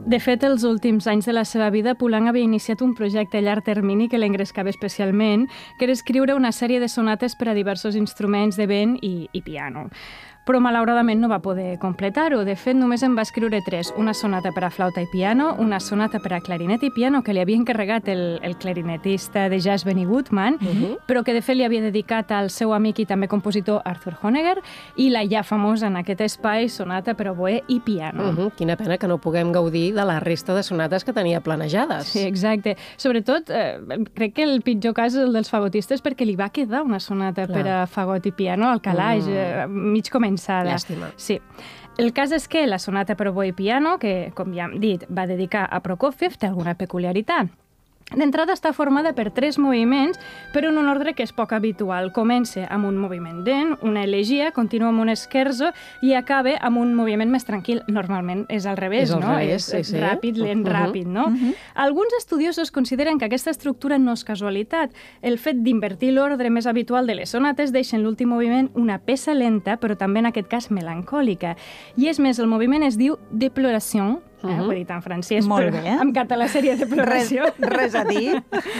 De fet, els últims anys de la seva vida, Poulenc havia iniciat un projecte a llarg termini que l'engrescava especialment, que era escriure una sèrie de sonates per a diversos instruments de vent i piano. Però malauradament no va poder completar-ho. De fet, només en va escriure 3. Una sonata per a flauta i piano, una sonata per a clarinet i piano que li havia encarregat el clarinetista de jazz Benny Goodman, però que de fet li havia dedicat al seu amic i també compositor Arthur Honegger, i la ja famosa en aquest espai sonata per a oboè i piano. Quina pena que no puguem gaudir de la resta de sonates que tenia planejades. Sí, exacte. Sobretot, crec que el pitjor cas és el dels fagotistes perquè li va quedar una sonata per a fagot i piano al calaix, mig començada. Llàstima. Sí. El cas és que la sonata per oboè i piano, que, com ja hem dit, va dedicar a Prokófiev, té alguna peculiaritat. D'entrada està formada per 3 moviments, però en un ordre que és poc habitual. Comença amb un moviment lent, una elegia, continua amb un scherzo i acaba amb un moviment més tranquil. Normalment és al revés, no? És ràpid, lent, ràpid, no? Alguns estudiosos consideren que aquesta estructura no és casualitat. El fet d'invertir l'ordre més habitual de les sonates deixa en l'últim moviment una peça lenta, però també en aquest cas melancòlica. I és més, el moviment es diu déploration, ho he dit en francès, molt però bé. em cata la sèrie de deploració. Res a dir.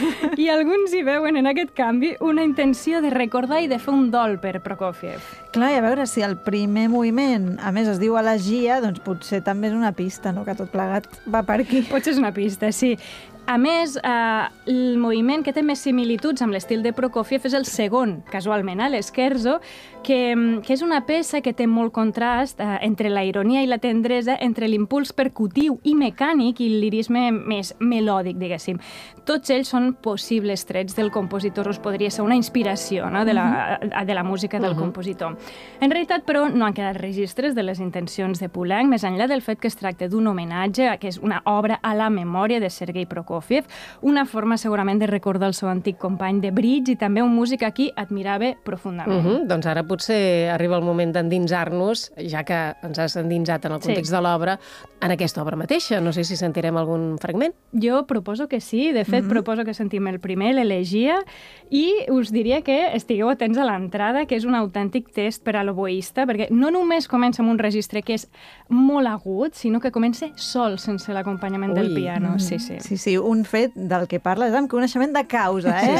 I alguns hi veuen en aquest canvi una intenció de recordar i de fer un dol per Prokófiev. Clar, i a veure, si el primer moviment, a més, es diu elegia, doncs potser també és una pista, no?, que tot plegat va per aquí. Potser és una pista, sí. A més, el moviment que té més similituds amb l'estil de Prokófiev és el segon, casualment, l'escherzo, que és una peça que té molt contrast entre la ironia i la tendresa, entre l'impuls percutiu i mecànic i el lirisme més melòdic, diguéssim. Tots ells són possibles trets del compositor, us podria ser una inspiració, no?, de la música del compositor. En realitat, però, no han quedat registres de les intencions de Poulenc, més enllà del fet que es tracta d'un homenatge, que és una obra a la memòria de Sergei Prokófiev, una forma segurament de recordar el seu antic company de bridge i també un músic a qui admirava profundament. Doncs ara potser arriba el moment d'endinsar-nos, ja que ens has endinsat en el context de l'obra, en aquesta obra mateixa. No sé si sentirem algun fragment. Jo proposo que sí. De fet, proposo que sentim el primer, l'elegia, i us diria que estigueu atents a l'entrada, que és un autèntic test per a l'oboista, perquè no només comença amb un registre que és molt agut, sinó que comença sol, sense l'acompanyament del piano. Sí, un fet del que parles amb coneixement de causa, eh?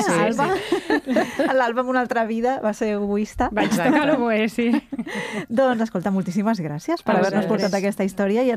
L'Alba en una altra vida va ser oboista. Vaig tocar l'oboè, sí. Doncs, escolta, moltíssimes gràcies per haver-nos portat aquesta història i